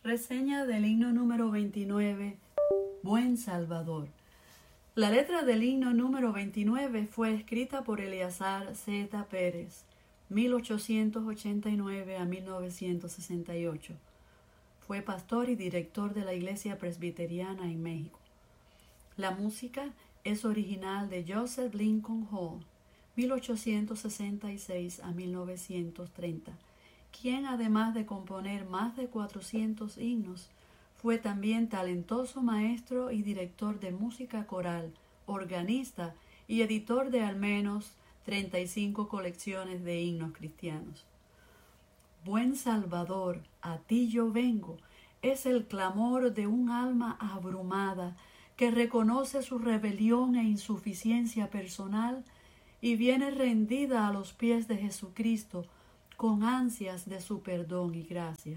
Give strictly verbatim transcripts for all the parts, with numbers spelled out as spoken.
Reseña del himno número veintinueve, Buen Salvador. La letra del himno número veintinueve fue escrita por Eleazar Z. Pérez, mil ochocientos ochenta y nueve a mil novecientos sesenta y ocho. Fue pastor y director de la Iglesia Presbiteriana en México. La música es original de Joseph Lincoln Hall, mil ochocientos sesenta y seis a mil novecientos treinta, quien además de componer más de cuatrocientos himnos, fue también talentoso maestro y director de música coral, organista y editor de al menos treinta y cinco colecciones de himnos cristianos. Buen Salvador, a ti yo vengo, es el clamor de un alma abrumada que reconoce su rebelión e insuficiencia personal y viene rendida a los pies de Jesucristo con ansias de su perdón y gracia.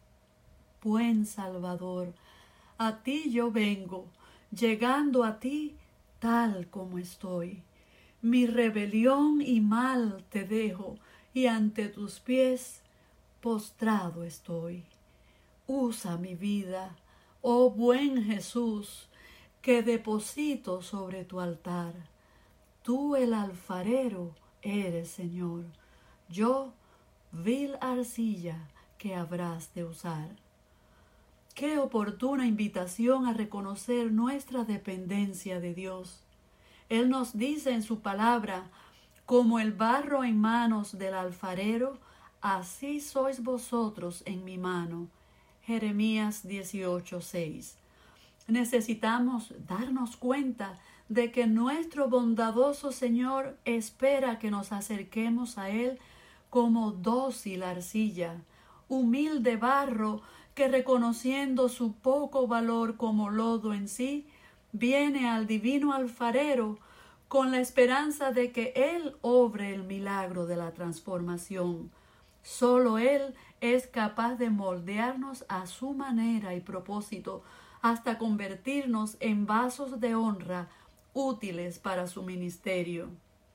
Buen Salvador, a ti yo vengo, llegando a ti tal como estoy. Mi rebelión y mal te dejo, y ante tus pies postrado estoy. Usa mi vida, oh buen Jesús, que deposito sobre tu altar. Tú el alfarero eres, Señor, yo vil arcilla que habrás de usar. Qué oportuna invitación a reconocer nuestra dependencia de Dios. Él nos dice en su palabra, como el barro en manos del alfarero, así sois vosotros en mi mano. Jeremías dieciocho seis. Necesitamos darnos cuenta de que nuestro bondadoso Señor espera que nos acerquemos a Él como dócil arcilla, humilde barro que reconociendo su poco valor como lodo en sí, viene al divino alfarero con la esperanza de que Él obre el milagro de la transformación. Solo Él es capaz de moldearnos a su manera y propósito hasta convertirnos en vasos de honra útiles para su ministerio.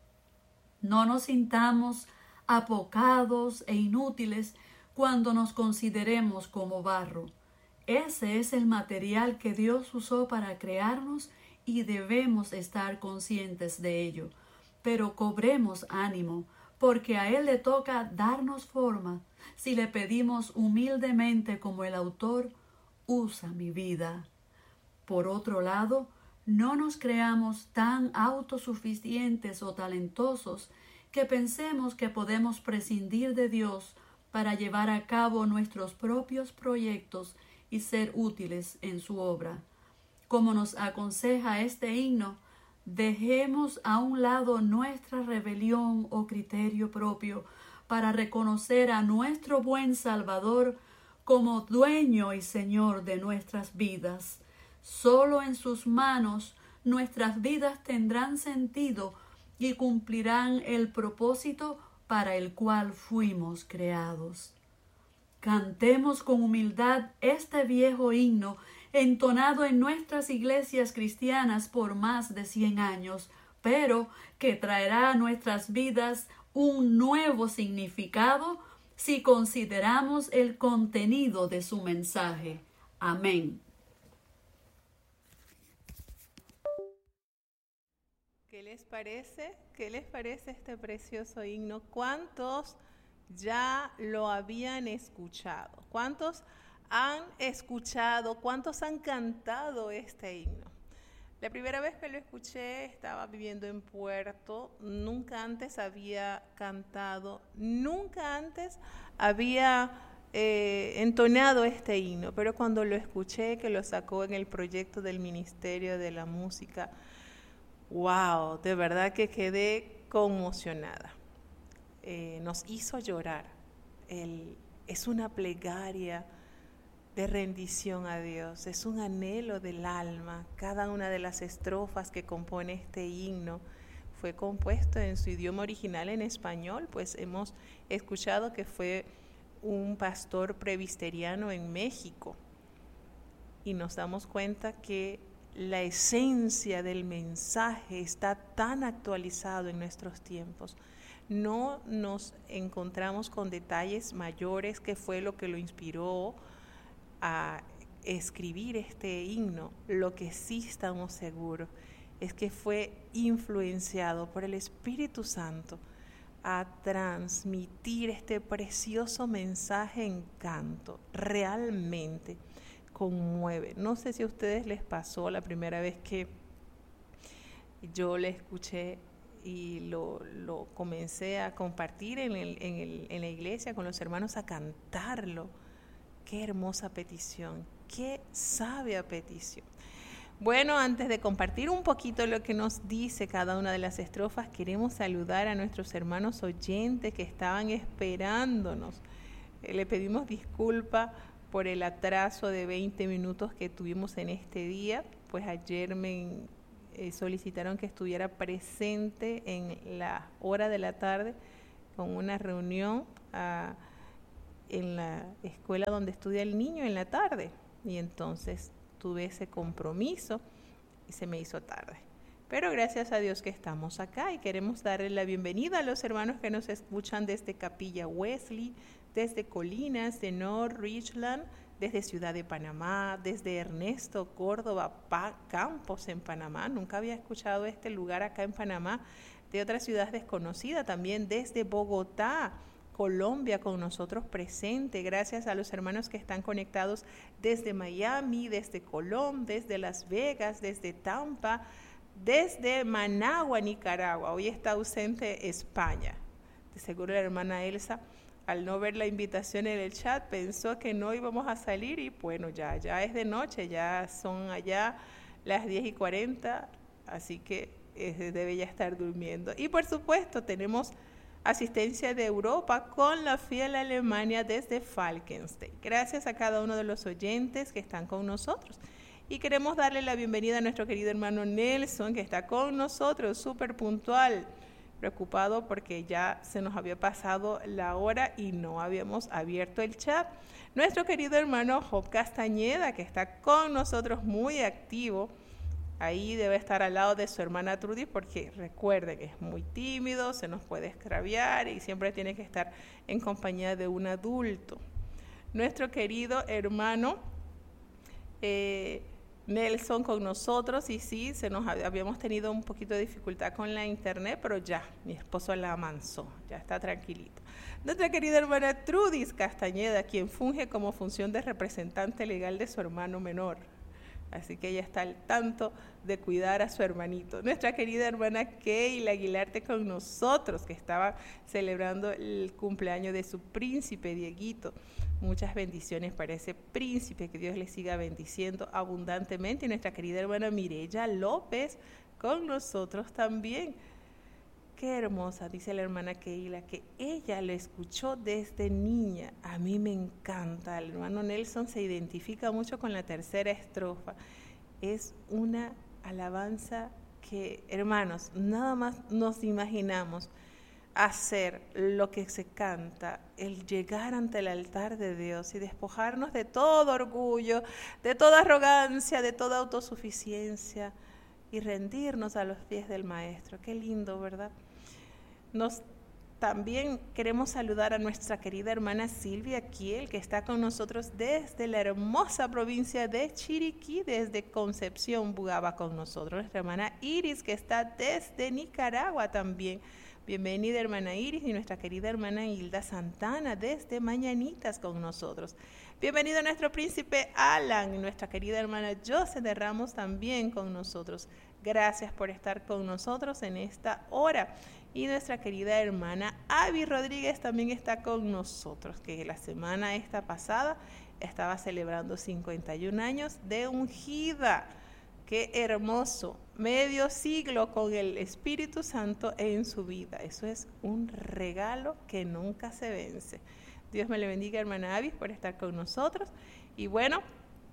No nos sintamos apocados e inútiles cuando nos consideremos como barro. Ese es el material que Dios usó para crearnos y debemos estar conscientes de ello. Pero cobremos ánimo, porque a Él le toca darnos forma. Si le pedimos humildemente como el autor, usa mi vida. Por otro lado, no nos creamos tan autosuficientes o talentosos que pensemos que podemos prescindir de Dios para llevar a cabo nuestros propios proyectos y ser útiles en su obra. Como nos aconseja este himno, dejemos a un lado nuestra rebelión o criterio propio para reconocer a nuestro buen Salvador como dueño y Señor de nuestras vidas. Solo en sus manos nuestras vidas tendrán sentido y cumplirán el propósito para el cual fuimos creados. Cantemos con humildad este viejo himno entonado en nuestras iglesias cristianas por más de cien años, pero que traerá a nuestras vidas un nuevo significado si consideramos el contenido de su mensaje. Amén. ¿Qué les parece? ¿Qué les parece este precioso himno? ¿Cuántos ya lo habían escuchado? ¿Cuántos han escuchado? ¿Cuántos han cantado este himno? La primera vez que lo escuché estaba viviendo en Puerto, nunca antes había cantado, nunca antes había eh, entonado este himno, pero cuando lo escuché, que lo sacó en el proyecto del Ministerio de la Música, wow, de verdad que quedé conmocionada. Eh, nos hizo llorar. El, es una plegaria de rendición a Dios, es un anhelo del alma. Cada una de las estrofas que compone este himno fue compuesto en su idioma original, en español, pues hemos escuchado que fue un pastor presbiteriano en México y nos damos cuenta que la esencia del mensaje está tan actualizado en nuestros tiempos. No nos encontramos con detalles mayores, que fue lo que lo inspiró, a escribir este himno, lo que sí estamos seguros es que fue influenciado por el Espíritu Santo a transmitir este precioso mensaje en canto. Realmente conmueve. No sé si a ustedes les pasó la primera vez que yo le escuché y lo, lo comencé a compartir en, el, en, el, en la iglesia con los hermanos, a cantarlo. Qué hermosa petición, qué sabia petición. Bueno, antes de compartir un poquito lo que nos dice cada una de las estrofas, queremos saludar a nuestros hermanos oyentes que estaban esperándonos. Eh, le pedimos disculpa por el atraso de veinte minutos que tuvimos en este día, pues ayer me eh, solicitaron que estuviera presente en la hora de la tarde con una reunión a, en la escuela donde estudia el niño en la tarde, y entonces tuve ese compromiso y se me hizo tarde. Pero gracias a Dios que estamos acá y queremos darle la bienvenida a los hermanos que nos escuchan desde Capilla Wesley, desde Colinas de North Richland, desde Ciudad de Panamá, desde Ernesto Córdoba pa- Campos en Panamá. Nunca había escuchado este lugar acá en Panamá. De otras ciudades desconocidas también, desde Bogotá, Colombia, con nosotros presente. Gracias a los hermanos que están conectados desde Miami, desde Colón, desde Las Vegas, desde Tampa, desde Managua, Nicaragua. Hoy está ausente España. De seguro la hermana Elsa, al no ver la invitación en el chat, pensó que no íbamos a salir y bueno, ya, ya es de noche, ya son allá las diez y cuarenta, así que eh, debe ya estar durmiendo. Y por supuesto tenemos asistencia de Europa con la fiel Alemania desde Falkenstein. Gracias a cada uno de los oyentes que están con nosotros. Y queremos darle la bienvenida a nuestro querido hermano Nelson, que está con nosotros, súper puntual, preocupado porque ya se nos había pasado la hora y no habíamos abierto el chat. Nuestro querido hermano Job Castañeda, que está con nosotros muy activo. Ahí debe estar al lado de su hermana Trudy, porque recuerden que es muy tímido, se nos puede extraviar y siempre tiene que estar en compañía de un adulto. Nuestro querido hermano eh, Nelson con nosotros, y sí, se nos habíamos tenido un poquito de dificultad con la internet, pero ya, mi esposo la amansó, ya está tranquilito. Nuestra querida hermana Trudy Castañeda, quien funge como función de representante legal de su hermano menor. Así que ella está al tanto de cuidar a su hermanito. Nuestra querida hermana Keila Aguilarte con nosotros, que estaba celebrando el cumpleaños de su príncipe Dieguito. Muchas bendiciones para ese príncipe, que Dios le siga bendiciendo abundantemente. Y nuestra querida hermana Mireya López con nosotros también. Qué hermosa, dice la hermana Keila, que ella lo escuchó desde niña. A mí me encanta. El hermano Nelson se identifica mucho con la tercera estrofa. Es una alabanza que, hermanos, nada más nos imaginamos hacer lo que se canta, el llegar ante el altar de Dios y despojarnos de todo orgullo, de toda arrogancia, de toda autosuficiencia y rendirnos a los pies del Maestro. Qué lindo, ¿verdad? Nos también queremos saludar a nuestra querida hermana Silvia Kiel, que está con nosotros desde la hermosa provincia de Chiriquí, desde Concepción, Bugaba con nosotros. Nuestra hermana Iris, que está desde Nicaragua también. Bienvenida, hermana Iris, y nuestra querida hermana Hilda Santana desde Mañanitas con nosotros. Bienvenido a nuestro príncipe Alan y nuestra querida hermana Jose de Ramos también con nosotros. Gracias por estar con nosotros en esta hora. Y nuestra querida hermana Avi Rodríguez también está con nosotros, que la semana esta pasada estaba celebrando cincuenta y un años de ungida. Qué hermoso, medio siglo con el Espíritu Santo en su vida. Eso es un regalo que nunca se vence. Dios me le bendiga, hermana Avis, por estar con nosotros. Y bueno,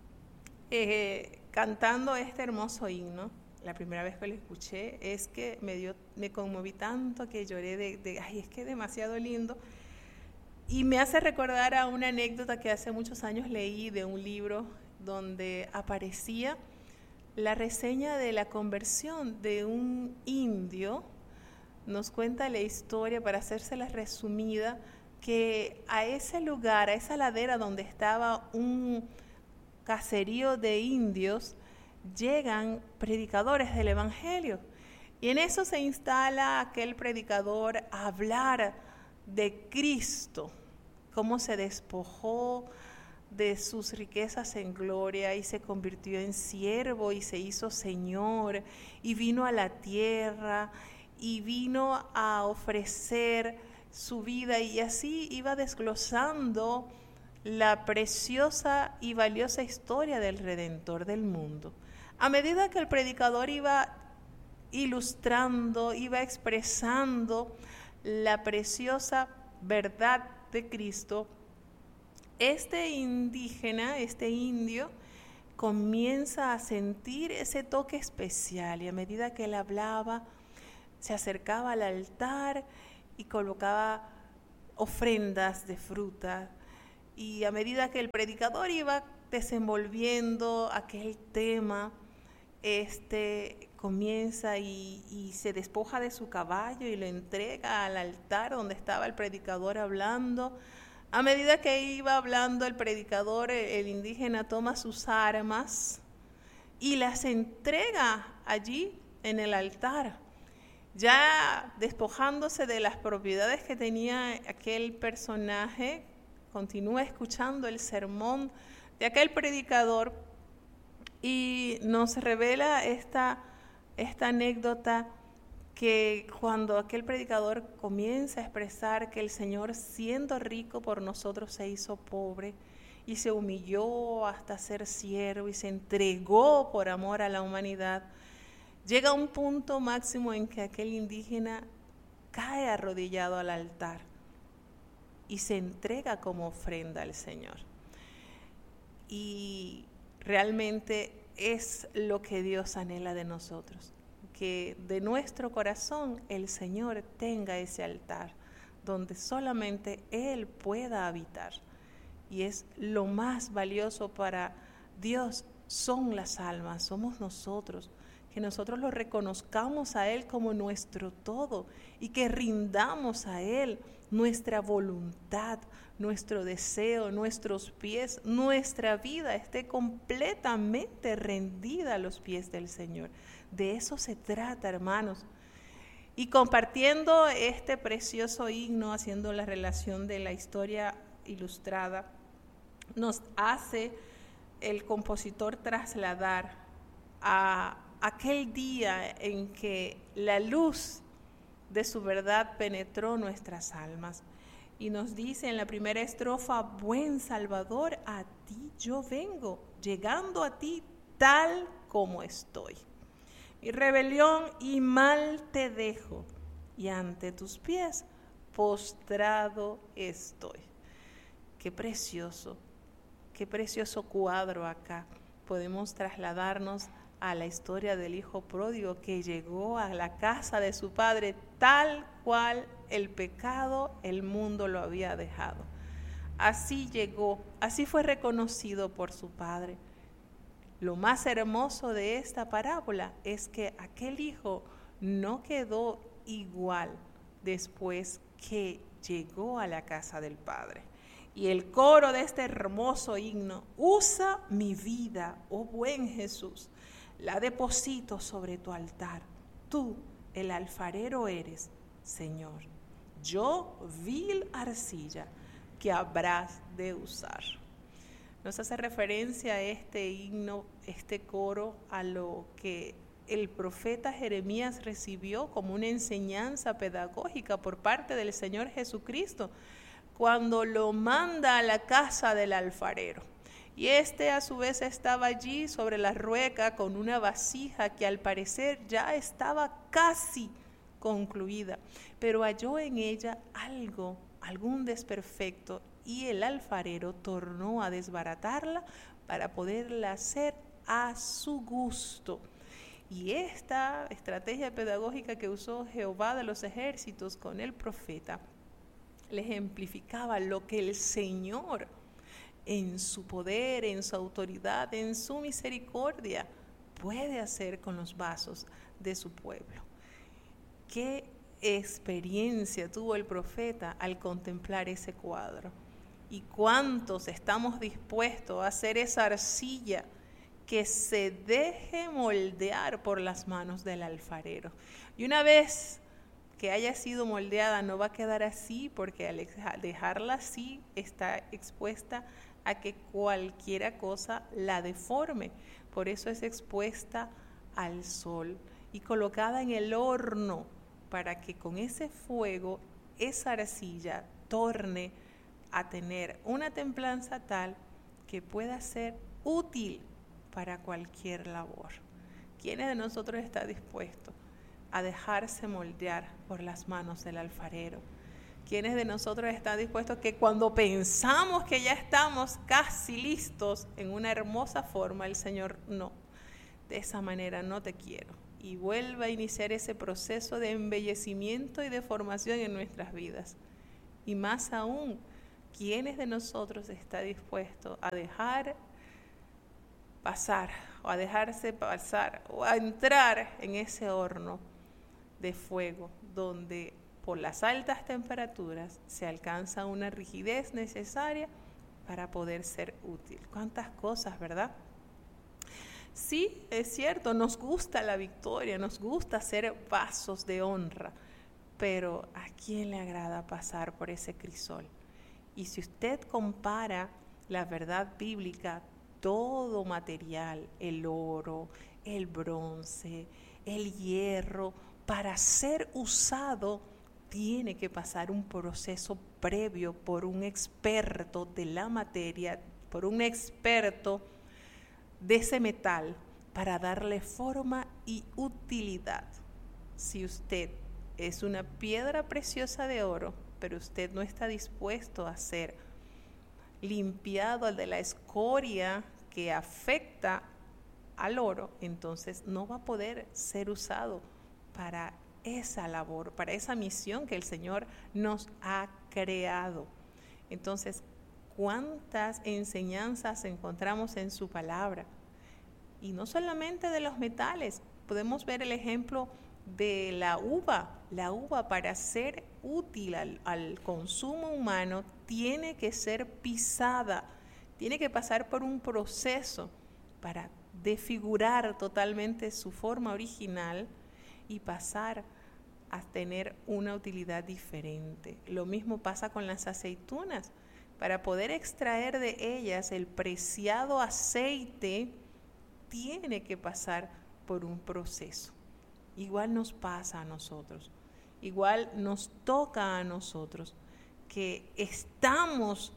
eh, cantando este hermoso himno, la primera vez que lo escuché, es que me dio, me conmoví tanto que lloré de, de, ay, es que es demasiado lindo. Y me hace recordar a una anécdota que hace muchos años leí de un libro donde aparecía la reseña de la conversión de un indio. Nos cuenta la historia, para hacérsela resumida, que a ese lugar, a esa ladera donde estaba un, caserío de indios llegan predicadores del Evangelio. Y en eso se instala aquel predicador a hablar de Cristo, cómo se despojó de sus riquezas en gloria y se convirtió en siervo y se hizo Señor y vino a la tierra y vino a ofrecer su vida, y así iba desglosando la preciosa y valiosa historia del Redentor del mundo. A medida que el predicador iba ilustrando, iba expresando la preciosa verdad de Cristo, este indígena, este indio, comienza a sentir ese toque especial, y a medida que él hablaba, se acercaba al altar y colocaba ofrendas de fruta, y a medida que el predicador iba desenvolviendo aquel tema, este comienza y, y se despoja de su caballo y lo entrega al altar donde estaba el predicador hablando. A medida que iba hablando el predicador, el indígena toma sus armas y las entrega allí en el altar, ya despojándose de las propiedades que tenía aquel personaje. Continúa escuchando el sermón de aquel predicador y nos revela esta, esta anécdota, que cuando aquel predicador comienza a expresar que el Señor, siendo rico por nosotros, se hizo pobre y se humilló hasta ser siervo y se entregó por amor a la humanidad, llega un punto máximo en que aquel indígena cae arrodillado al altar y se entrega como ofrenda al Señor. Y realmente es lo que Dios anhela de nosotros, que de nuestro corazón el Señor tenga ese altar donde solamente Él pueda habitar. Y es lo más valioso para Dios, son las almas, somos nosotros, que nosotros lo reconozcamos a Él como nuestro todo y que rindamos a Él nuestra voluntad, nuestro deseo, nuestros pies, nuestra vida esté completamente rendida a los pies del Señor. De eso se trata, hermanos. Y compartiendo este precioso himno, haciendo la relación de la historia ilustrada, nos hace el compositor trasladar a aquel día en que la luz de su verdad penetró nuestras almas. Y nos dice en la primera estrofa: buen Salvador, a ti yo vengo, llegando a ti tal como estoy. Mi rebelión y mal te dejo, y ante tus pies postrado estoy. Qué precioso, qué precioso cuadro acá. Podemos trasladarnos a la historia del hijo pródigo que llegó a la casa de su padre tal cual el pecado, el mundo lo había dejado. Así llegó, así fue reconocido por su padre. Lo más hermoso de esta parábola es que aquel hijo no quedó igual después que llegó a la casa del Padre. Y el coro de este hermoso himno: usa mi vida, oh buen Jesús, la deposito sobre tu altar. Tú, el alfarero, eres, Señor. Yo, vil arcilla, que habrás de usar. Nos hace referencia a este himno, este coro, a lo que el profeta Jeremías recibió como una enseñanza pedagógica por parte del Señor Jesucristo, cuando lo manda a la casa del alfarero. Y este a su vez estaba allí sobre la rueca con una vasija que al parecer ya estaba casi concluida, pero halló en ella algo, algún desperfecto, y el alfarero tornó a desbaratarla para poderla hacer a su gusto. Y esta estrategia pedagógica que usó Jehová de los ejércitos con el profeta le ejemplificaba lo que el Señor, en su poder, en su autoridad, en su misericordia, puede hacer con los vasos de su pueblo. ¿Qué experiencia tuvo el profeta al contemplar ese cuadro? ¿Y cuántos estamos dispuestos a hacer esa arcilla que se deje moldear por las manos del alfarero? Y una vez que haya sido moldeada, no va a quedar así, porque al dejarla así está expuesta a que cualquiera cosa la deforme. Por eso es expuesta al sol y colocada en el horno, para que con ese fuego esa arcilla torne a tener una templanza tal que pueda ser útil para cualquier labor. ¿Quién de nosotros está dispuesto a dejarse moldear por las manos del alfarero? ¿Quiénes de nosotros están dispuestos que cuando pensamos que ya estamos casi listos en una hermosa forma, el Señor no, de esa manera no te quiero, y vuelva a iniciar ese proceso de embellecimiento y de formación en nuestras vidas? Y más aún, ¿quiénes de nosotros está dispuesto a dejar pasar o a dejarse pasar o a entrar en ese horno de fuego donde por las altas temperaturas se alcanza una rigidez necesaria para poder ser útil? ¿Cuántas cosas, verdad? Sí, es cierto, nos gusta la victoria, nos gusta hacer pasos de honra, pero ¿a quién le agrada pasar por ese crisol? Y si usted compara la verdad bíblica, todo material, el oro, el bronce, el hierro, para ser usado, tiene que pasar un proceso previo por un experto de la materia, por un experto de ese metal, para darle forma y utilidad. Si usted es una piedra preciosa de oro, pero usted no está dispuesto a ser limpiado de la escoria que afecta al oro, entonces no va a poder ser usado para esa labor, para esa misión que el Señor nos ha creado. Entonces, ¿cuántas enseñanzas encontramos en su palabra? Y no solamente de los metales, podemos ver el ejemplo de la uva. La uva, para ser útil al, al consumo humano, tiene que ser pisada, tiene que pasar por un proceso para desfigurar totalmente su forma original y pasar a tener una utilidad diferente. Lo mismo pasa con las aceitunas. Para poder extraer de ellas el preciado aceite, tiene que pasar por un proceso. Igual nos pasa a nosotros, igual nos toca a nosotros, que estamos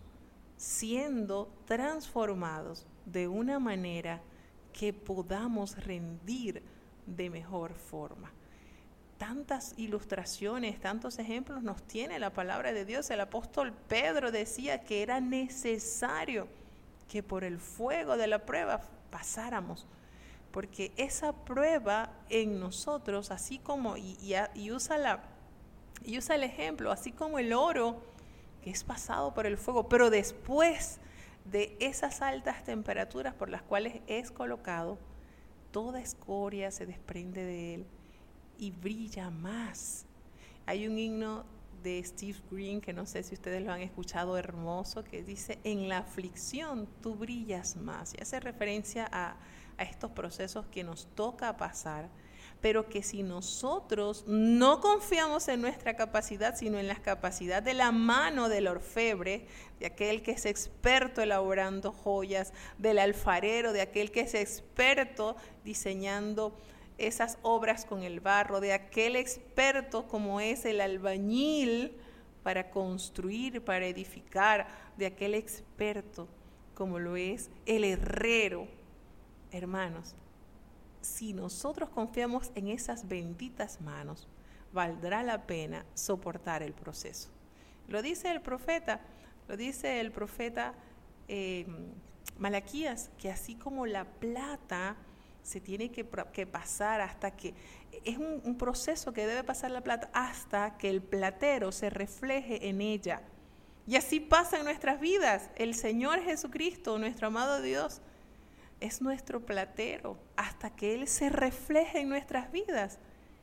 siendo transformados de una manera que podamos rendir de mejor forma. Tantas ilustraciones, tantos ejemplos nos tiene la palabra de Dios. El apóstol Pedro decía que era necesario que por el fuego de la prueba pasáramos, porque esa prueba en nosotros, así como, y, y, y, usa la, y usa el ejemplo, así como el oro que es pasado por el fuego, pero después de esas altas temperaturas por las cuales es colocado, toda escoria se desprende de él y brilla más. Hay un himno de Steve Green, que no sé si ustedes lo han escuchado, hermoso, que dice: en la aflicción tú brillas más, y hace referencia a, a estos procesos que nos toca pasar, pero que si nosotros no confiamos en nuestra capacidad, sino en la capacidad de la mano del orfebre, de aquel que es experto elaborando joyas, del alfarero, de aquel que es experto diseñando esas obras con el barro, de aquel experto como es el albañil para construir, para edificar, de aquel experto como lo es el herrero. Hermanos, si nosotros confiamos en esas benditas manos, valdrá la pena soportar el proceso. Lo dice el profeta, lo dice el profeta eh, Malaquías, que así como la plata se tiene que, que pasar hasta que, es un, un proceso que debe pasar la plata hasta que el platero se refleje en ella. Y así pasa en nuestras vidas. El Señor Jesucristo, nuestro amado Dios, es nuestro platero hasta que Él se refleje en nuestras vidas.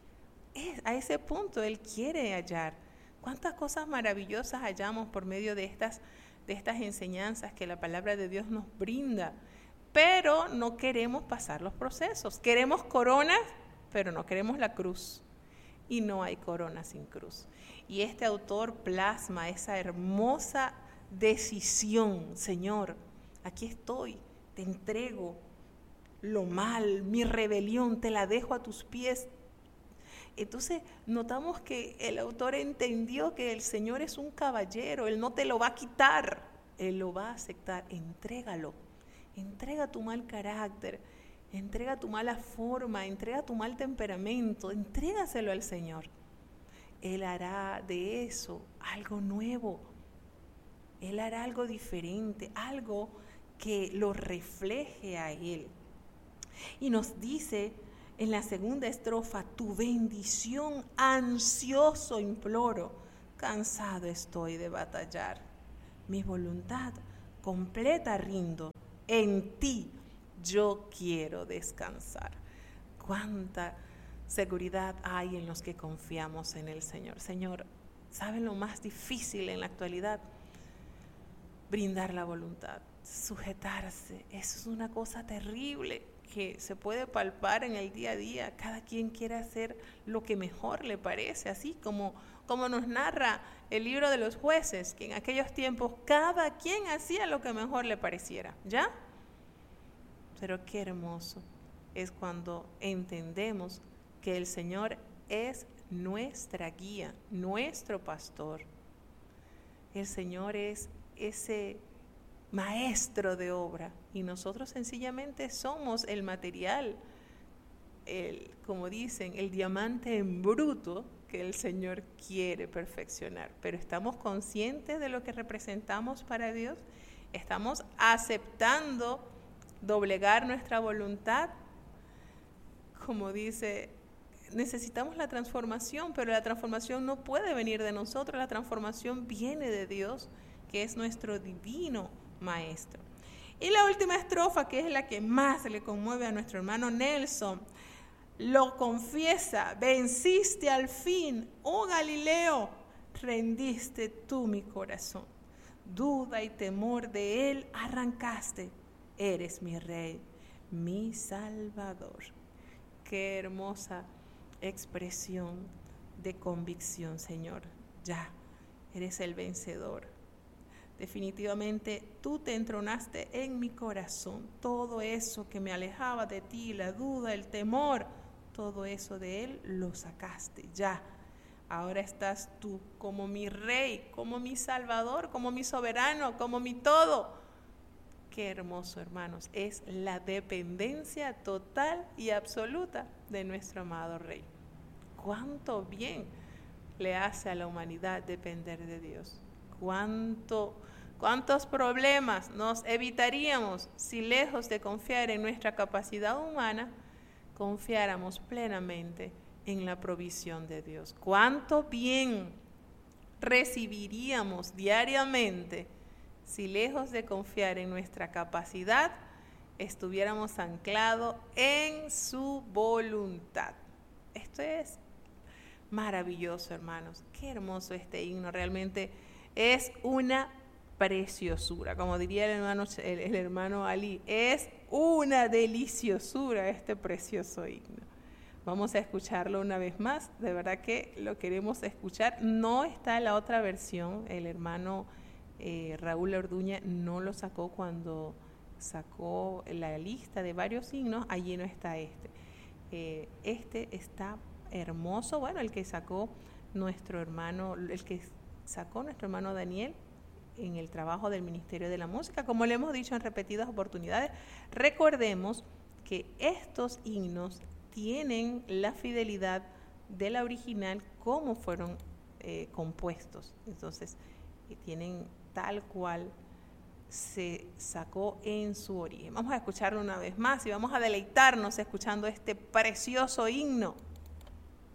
Es, a ese punto Él quiere hallar. ¿Cuántas cosas maravillosas hallamos por medio de estas de estas enseñanzas que la palabra de Dios nos brinda, pero no queremos pasar los procesos. Queremos coronas, pero no queremos la cruz. Y no hay corona sin cruz. Y este autor plasma esa hermosa decisión. Señor, aquí estoy, te entrego lo mal, mi rebelión, te la dejo a tus pies. Entonces notamos que el autor entendió que el Señor es un caballero, Él no te lo va a quitar, Él lo va a aceptar. Entrégalo, entrega tu mal carácter, entrega tu mala forma, entrega tu mal temperamento, entrégaselo al Señor. Él hará de eso algo nuevo, Él hará algo diferente, algo que lo refleje a Él. Y nos dice en la segunda estrofa, tu bendición ansioso imploro, cansado estoy de batallar. Mi voluntad completa rindo, en ti yo quiero descansar. Cuánta seguridad hay en los que confiamos en el Señor. Señor, ¿saben lo más difícil en la actualidad? Brindar la voluntad, sujetarse. Eso es una cosa terrible que se puede palpar en el día a día. Cada quien quiere hacer lo que mejor le parece, así como, como nos narra el libro de los jueces, que en aquellos tiempos cada quien hacía lo que mejor le pareciera, ¿ya? Pero qué hermoso es cuando entendemos que el Señor es nuestra guía, nuestro pastor. El Señor es ese maestro de obra y nosotros sencillamente somos el material, el, como dicen, el diamante en bruto que el Señor quiere perfeccionar. Pero estamos conscientes de lo que representamos para Dios, estamos aceptando doblegar nuestra voluntad. Como dice, necesitamos la transformación, pero la transformación no puede venir de nosotros, la transformación viene de Dios, que es nuestro divino maestro. Y la última estrofa, que es la que más le conmueve a nuestro hermano Nelson, lo confiesa: venciste al fin, oh Galileo, rendiste tú mi corazón, duda y temor de él arrancaste, eres mi rey, mi salvador. Qué hermosa expresión de convicción, Señor. Ya, eres el vencedor. Definitivamente tú te entronaste en mi corazón. Todo eso que me alejaba de ti, la duda, el temor, todo eso de él lo sacaste ya. Ahora estás tú como mi rey, como mi salvador, como mi soberano, como mi todo. Qué hermoso, hermanos, es la dependencia total y absoluta de nuestro amado Rey. Cuánto bien le hace a la humanidad depender de Dios. Cuánto, cuántos problemas nos evitaríamos si, lejos de confiar en nuestra capacidad humana, confiáramos plenamente en la provisión de Dios. Cuánto bien recibiríamos diariamente si, lejos de confiar en nuestra capacidad, estuviéramos anclados en su voluntad. Esto es maravilloso, hermanos. Qué hermoso este himno. Realmente es una preciosura. Como diría el hermano, el, el hermano Ali, es una deliciosura este precioso himno. Vamos a escucharlo una vez más. De verdad que lo queremos escuchar. No está en la otra versión. El hermano eh, Raúl Orduña no lo sacó cuando sacó la lista de varios himnos. Allí no está este. Eh, este está hermoso. Bueno, el que sacó nuestro hermano, el que sacó nuestro hermano Daniel en el trabajo del Ministerio de la Música. Como le hemos dicho en repetidas oportunidades, recordemos que estos himnos tienen la fidelidad de la original como fueron eh, compuestos. Entonces, eh, tienen tal cual se sacó en su origen. Vamos a escucharlo una vez más y vamos a deleitarnos escuchando este precioso himno.